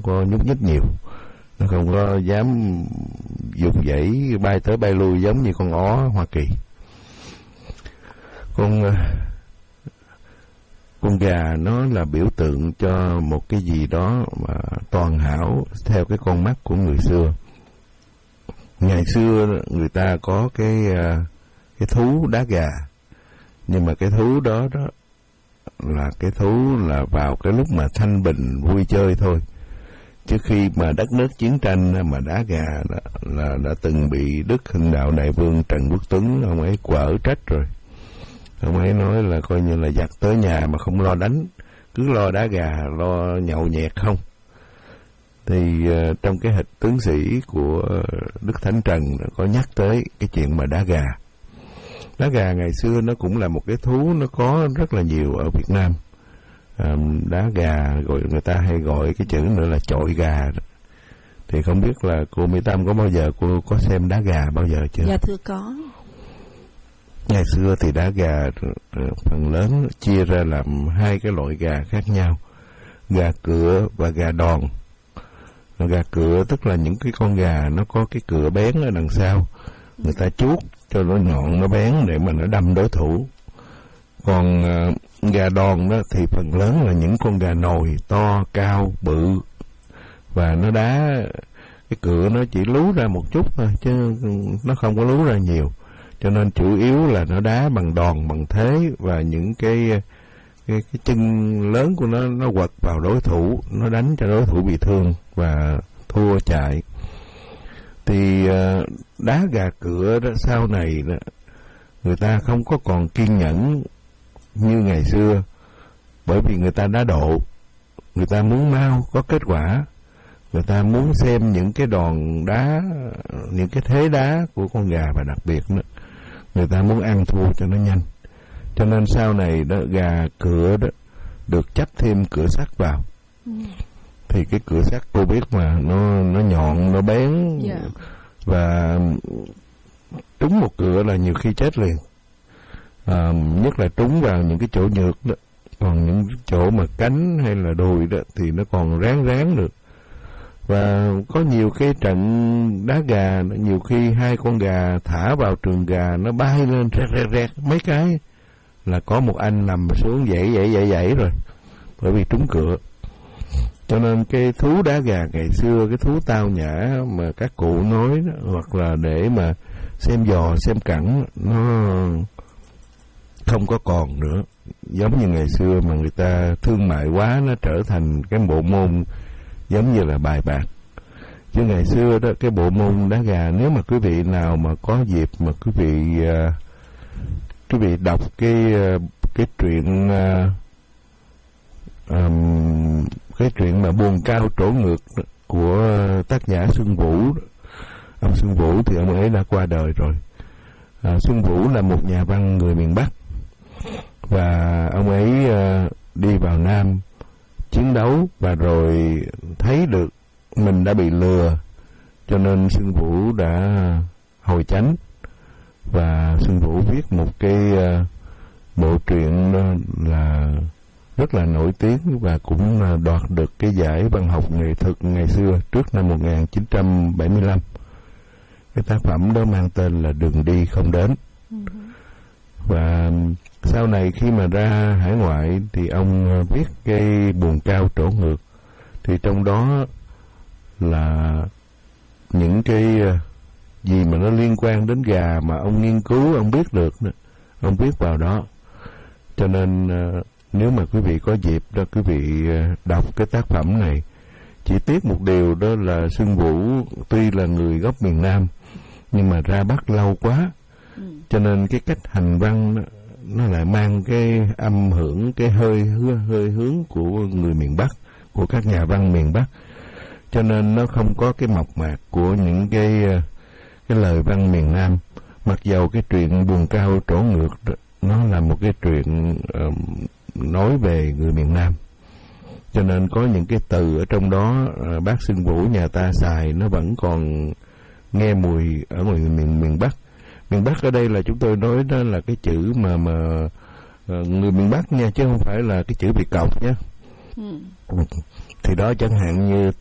không có nhúc nhích nhiều, nó không có dám dùng dãy bay tới bay lui giống như con ó Hoa Kỳ. Con gà nó là biểu tượng cho một cái gì đó mà toàn hảo theo cái con mắt của người xưa. Ngày xưa người ta có cái thú đá gà, nhưng mà cái thú đó là cái thú là vào cái lúc mà thanh bình vui chơi thôi. Chứ khi mà đất nước chiến tranh mà đá gà là đã từng bị Đức Hưng Đạo Đại Vương Trần Quốc Tuấn ông ấy quở trách rồi. Ông ấy nói là coi như là giặc tới nhà mà không lo đánh, cứ lo đá gà, lo nhậu nhẹt không. Thì trong cái hịch tướng sĩ của Đức Thánh Trần có nhắc tới cái chuyện mà đá gà. Đá gà ngày xưa nó cũng là một cái thú, nó có rất là nhiều ở Việt Nam. Đá gà gọi người ta hay gọi cái chữ nữa là chọi gà. Thì không biết là cô Mỹ Tâm có bao giờ cô có xem đá gà bao giờ chưa? Dạ thưa có. Ngày xưa thì đá gà phần lớn chia ra làm hai cái loại gà khác nhau, gà cựa và gà đòn. Gà cựa tức là những cái con gà nó có cái cựa bén ở đằng sau, người ta chuốt cho nó nhọn nó bén để mà nó đâm đối thủ. Còn gà đòn đó thì phần lớn là những con gà nồi to cao bự, và nó đá cái cựa nó chỉ lú ra một chút thôi chứ nó không có lú ra nhiều, cho nên chủ yếu là nó đá bằng đòn bằng thế, và những cái chân lớn của nó quật vào đối thủ, nó đánh cho đối thủ bị thương và thua chạy. Thì đá gà cựa đó sau này đó, người ta không có còn kiên nhẫn như ngày xưa, bởi vì người ta đá độ, người ta muốn mau có kết quả, người ta muốn xem những cái đòn đá, những cái thế đá của con gà, và đặc biệt nữa người ta muốn ăn thua cho nó nhanh. Cho nên sau này đó gà cựa đó được chấp thêm cửa sắt vào. Thì cái cửa sắt cô biết mà, nó nhọn, nó bén, và trúng một cựa là nhiều khi chết liền. Nhất là trúng vào những cái chỗ nhược đó, còn những chỗ mà cánh hay là đùi đó thì nó còn ráng được. Và có nhiều cái trận đá gà, nhiều khi hai con gà thả vào trường gà, nó bay lên rẹt mấy cái là có một anh nằm xuống dãy rồi, bởi vì trúng cựa. Cho nên cái thú đá gà ngày xưa, cái thú tao nhã mà các cụ nói đó, hoặc là để mà xem giò xem cẳng, nó không có còn nữa. Giống như ngày xưa mà người ta thương mại quá, nó trở thành cái bộ môn giống như là bài bạc. Chứ ngày xưa đó, cái bộ môn đá gà, nếu mà quý vị nào mà có dịp mà quý vị đọc cái chuyện mà Buồn Cao Trổ Ngược của tác giả Xuân Vũ. Ông Xuân Vũ thì ông ấy đã qua đời rồi. Xuân Vũ là một nhà văn người miền Bắc, và ông ấy đi vào Nam chiến đấu, và rồi thấy được mình đã bị lừa, cho nên Xuân Vũ đã hồi chánh, và Xuân Vũ viết một cái bộ truyện là rất là nổi tiếng, và cũng đoạt được cái giải văn học nghệ thuật ngày xưa trước năm 1975. Cái tác phẩm đó mang tên là Đường Đi Không Đến. Và sau này khi mà ra hải ngoại thì ông viết cái Buồn Cao Trổ Ngược, thì trong đó là những cái gì mà nó liên quan đến gà mà ông nghiên cứu, ông biết được nữa, ông viết vào đó. Cho nên nếu mà quý vị có dịp đó, quý vị đọc cái tác phẩm này. Chỉ tiếc một điều đó là Xuân Vũ tuy là người gốc miền Nam, nhưng mà ra Bắc lâu quá, cho nên cái cách hành văn đó, nó lại mang cái âm hưởng, cái hơi hướng của người miền Bắc, của các nhà văn miền Bắc, cho nên nó không có cái mộc mạc của những cái lời văn miền Nam. Mặc dầu cái truyện Buồn Cao Trổ Ngược đó, nó là một cái truyện nói về người miền Nam, cho nên có những cái từ ở trong đó bác Xuân Vũ nhà ta xài nó vẫn còn nghe mùi ở ngoài miền Bắc. Miền Bắc ở đây là chúng tôi nói đó là cái chữ mà người miền Bắc nha, chứ không phải là cái chữ Việt Cộng nhé. Thì đó chẳng hạn như